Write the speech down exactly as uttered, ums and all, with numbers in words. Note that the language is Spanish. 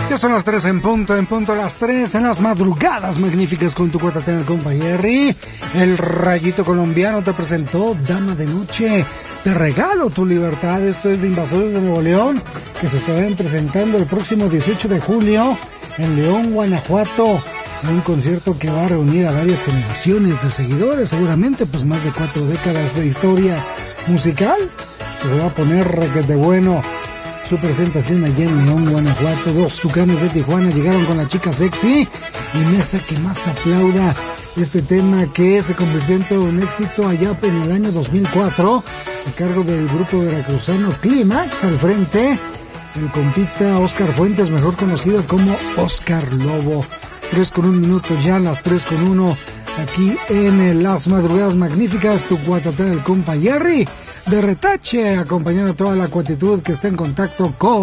Ya son las tres en punto, en punto las tres, en las madrugadas magníficas con tu cuota el compa Jerry. El Rayito Colombiano te presentó Dama de Noche. Te regalo tu libertad. Esto es de Invasores de Nuevo León, que se estarán presentando el próximo dieciocho de julio en León, Guanajuato. Un concierto que va a reunir a varias generaciones de seguidores, seguramente pues más de cuatro décadas de historia musical. Que se va a poner requete bueno. Su presentación allá en León, Guanajuato. Dos Tucanes de Tijuana llegaron con la chica sexy y Mesa que más aplauda. Este tema que se convirtió en todo un éxito allá en el año dos mil cuatro, a cargo del grupo veracruzano Clímax. Al frente el compita Oscar Fuentes, mejor conocido como Oscar Lobo. Tres con un minuto ya, las tres con uno, aquí en Las Madrugadas Magníficas, tu guatatán el compa Jerry de retache, acompañando a toda la cuatitud que está en contacto con